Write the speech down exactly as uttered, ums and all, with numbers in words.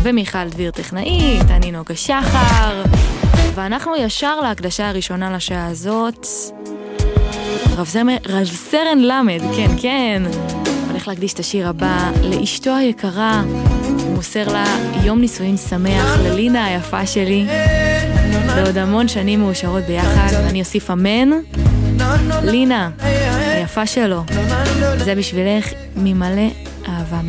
ומיכל דביר טכנאית, אני נוגה שחר, ואנחנו ישר להקדשה הראשונה לשעה הזאת. רב סרן, רב סרן למד, כן, כן, הולך להקדיש את השיר הבא לאשתו היקרה, הוא מוסר לה יום נישואין שמח ללינה היפה שלי, ועוד המון שנים מאושרות ביחד. אני אוסיף אמן. לינה, היפה שלו, זה בשבילך ממלא אהבה.